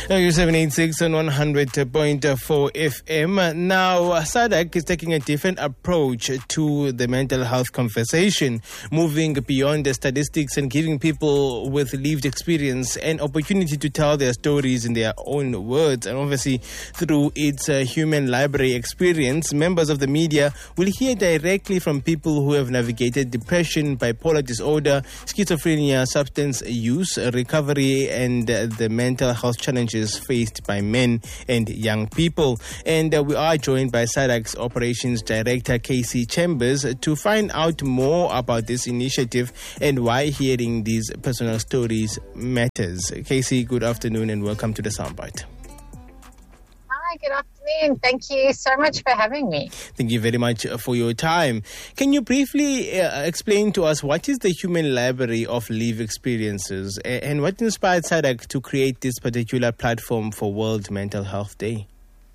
786 on 100.4 FM. Now, SADC is taking a different approach to the mental health conversation, moving beyond the statistics and giving people with lived experience an opportunity to tell their stories in their own words. And obviously, through its human library experience, members of the media will hear directly from people who have navigated depression, bipolar disorder, schizophrenia, substance use, recovery, and the mental health challenges faced by men and young people. And we are joined by SADC's Operations Director, Casey Chambers, to find out more about this initiative and why hearing these personal stories matters. Casey, good afternoon and welcome to the Soundbite. Hi, good afternoon. Thank you so much for having me. Thank you very much for your time. Can you briefly explain to us what is the Human Library of Lived Experiences and what inspired SADC to create this particular platform for World Mental Health Day?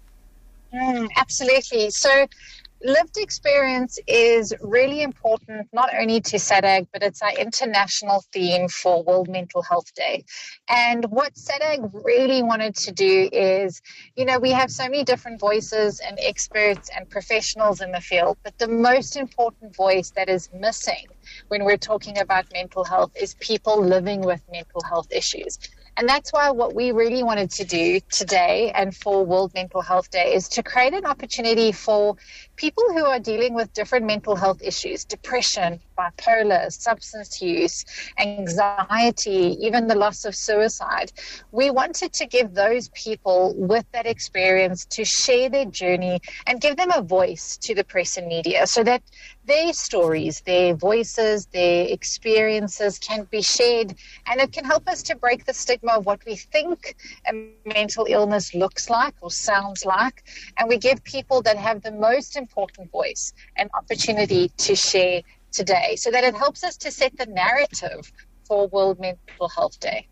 Absolutely. So lived experience is really important, not only to SADC, but it's our international theme for World Mental Health Day. And what SADC really wanted to do is, we have so many different voices and experts and professionals in the field, but the most important voice that is missing when we're talking about mental health is people living with mental health issues. And that's why what we really wanted to do today and for World Mental Health Day is to create an opportunity for people who are dealing with different mental health issues, depression, bipolar, substance use, anxiety, even the loss of suicide. We wanted to give those people with that experience to share their journey and give them a voice to the press and media so that their stories, their voices, their experiences can be shared, and it can help us to break the stigma of what we think a mental illness looks like or sounds like, and we give people that have the most important voice an opportunity to share today so that it helps us to set the narrative for World Mental Health Day.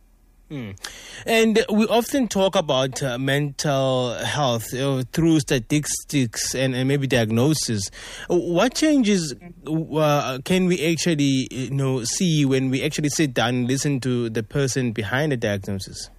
And we often talk about mental health through statistics and maybe diagnosis. What changes can we actually see when we actually sit down and listen to the person behind the diagnosis?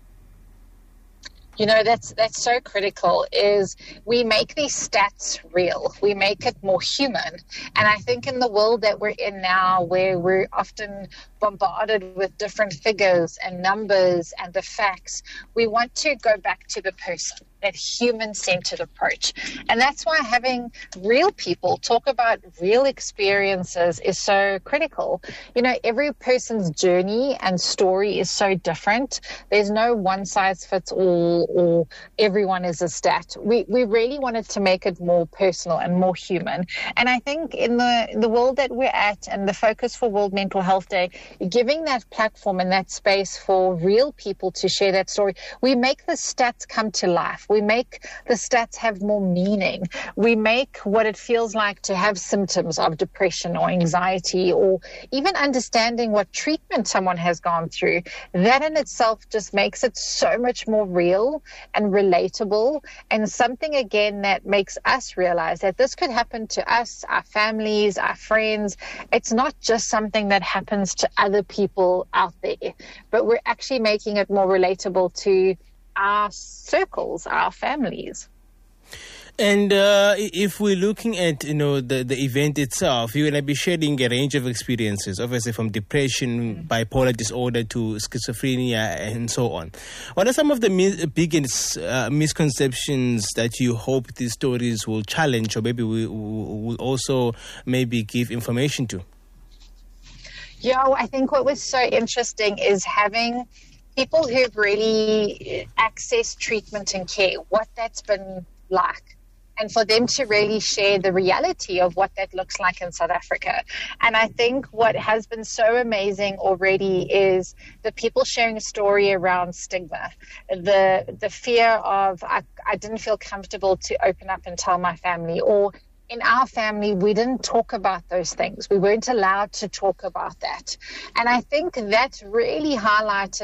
That's so critical, is we make these stats real. We make it more human. And I think in the world that we're in now, where we're often bombarded with different figures and numbers and the facts, we want to go back to the person, that human-centered approach. And that's why having real people talk about real experiences is so critical. Every person's journey and story is so different. There's no one-size-fits-all or everyone is a stat. We really wanted to make it more personal and more human. And I think in the world that we're at and the focus for World Mental Health Day, giving that platform and that space for real people to share that story, we make the stats come to life. We make the stats have more meaning. We make what it feels like to have symptoms of depression or anxiety, or even understanding what treatment someone has gone through. That in itself just makes it so much more real and relatable, and something, again, that makes us realize that this could happen to us, our families, our friends. It's not just something that happens to other people out there, but we're actually making it more relatable to our circles, our families. And if we're looking at the event itself, you're going to be sharing a range of experiences, obviously from depression, bipolar disorder to schizophrenia and so on. What are some of the biggest misconceptions that you hope these stories will challenge, or maybe will also maybe give information to? I think what was so interesting is having people who've really accessed treatment and care, what that's been like, and for them to really share the reality of what that looks like in South Africa. And I think what has been so amazing already is the people sharing a story around stigma, the fear of, I didn't feel comfortable to open up and tell my family, or in our family, we didn't talk about those things. We weren't allowed to talk about that. And I think that's really highlighted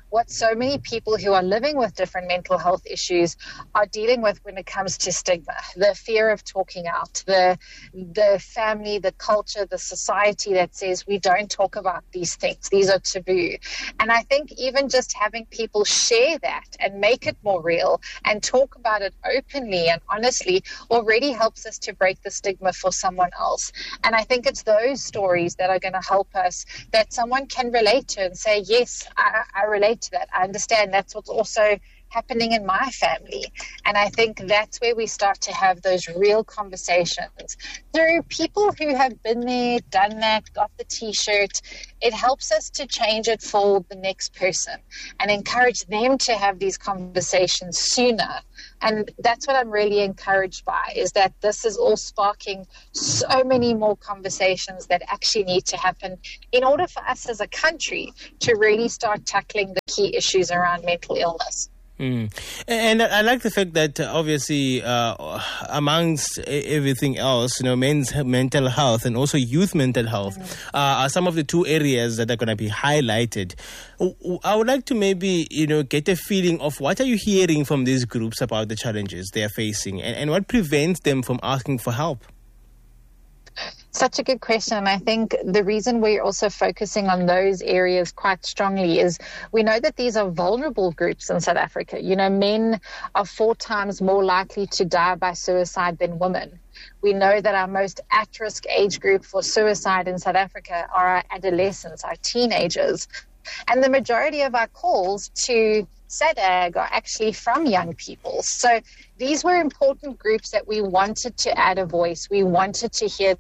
what so many people who are living with different mental health issues are dealing with when it comes to stigma, the fear of talking out, the family, the culture, the society that says we don't talk about these things. These are taboo. And I think even just having people share that and make it more real and talk about it openly and honestly already helps us to break the stigma for someone else. And I think it's those stories that are going to help us, that someone can relate to and say, yes, I relate to that. I understand that's what's also happening in my family. And I think that's where we start to have those real conversations through people who have been there, done that, got the t-shirt. It helps us to change it for the next person and encourage them to have these conversations sooner. And that's what I'm really encouraged by, is that this is all sparking so many more conversations that actually need to happen in order for us as a country to really start tackling the key issues around mental illness. And I like the fact that obviously amongst everything else, men's mental health and also youth mental health are some of the two areas that are going to be highlighted. I would like to maybe, get a feeling of what are you hearing from these groups about the challenges they are facing and what prevents them from asking for help? Such a good question. And I think the reason we're also focusing on those areas quite strongly is we know that these are vulnerable groups in South Africa. Men are 4 times more likely to die by suicide than women. We know that our most at-risk age group for suicide in South Africa are our adolescents, our teenagers. And the majority of our calls to SADAG are actually from young people. So these were important groups that we wanted to add a voice. We wanted to hear.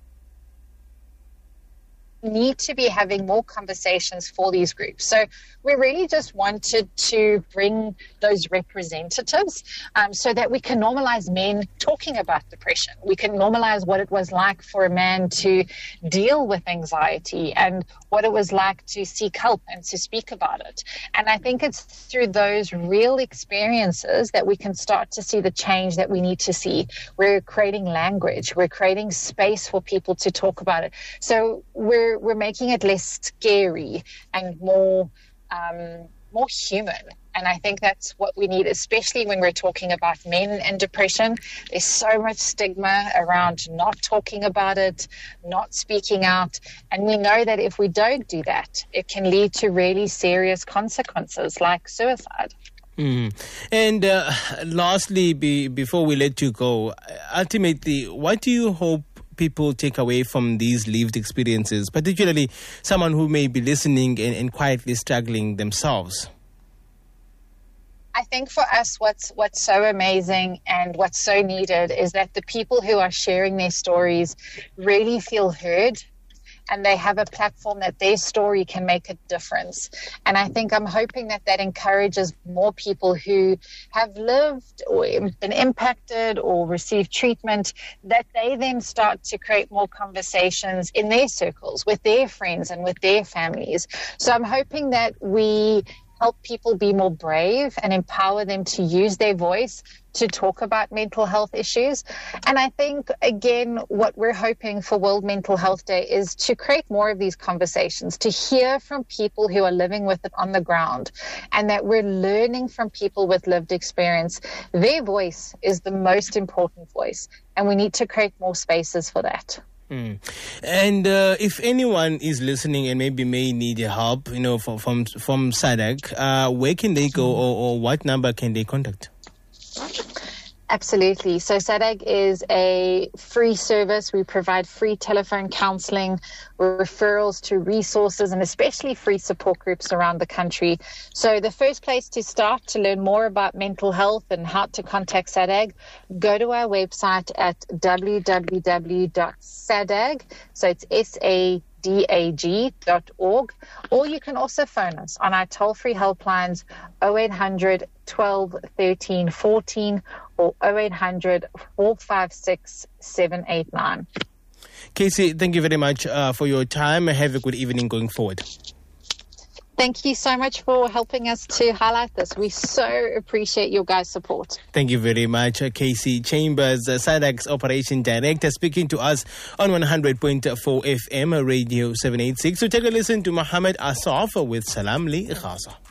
Need to be having more conversations for these groups. So we really just wanted to bring those representatives so that we can normalize men talking about depression. We can normalize what it was like for a man to deal with anxiety and what it was like to seek help and to speak about it. And I think it's through those real experiences that we can start to see the change that we need to see. We're creating language. We're creating space for people to talk about it. So we're making it less scary and more human. And I think that's what we need, especially when we're talking about men and depression. There's so much stigma around not talking about it, not speaking out. And we know that if we don't do that, it can lead to really serious consequences like suicide. And lastly, before we let you go, ultimately, what do you hope people take away from these lived experiences, particularly someone who may be listening and quietly struggling themselves? I think for us, what's so amazing and what's so needed is that the people who are sharing their stories really feel heard and they have a platform that their story can make a difference. And I think I'm hoping that encourages more people who have lived or been impacted or received treatment, that they then start to create more conversations in their circles, with their friends and with their families. So I'm hoping that we help people be more brave and empower them to use their voice to talk about mental health issues. And I think, again, what we're hoping for World Mental Health Day is to create more of these conversations, to hear from people who are living with it on the ground, and that we're learning from people with lived experience. Their voice is the most important voice, and we need to create more spaces for that. And if anyone is listening and maybe may need help, from SADAG, where can they go or what number can they contact? Absolutely. So SADAG is a free service. We provide free telephone counseling, referrals to resources, and especially free support groups around the country. So the first place to start to learn more about mental health and how to contact SADAG, go to our website at www.sadag, so it's SADAG.org, or you can also phone us on our toll-free helplines 0800 12 13 14 or 0800 456 789. Casey, thank you very much for your time. Have a good evening going forward. Thank you so much for helping us to highlight this. We so appreciate your guys' support. Thank you very much, Casey Chambers, SADAG's Operation Director, speaking to us on 100.4 FM, Radio 786. So take a listen to Mohammed Asaf with Salam Li Ghaza.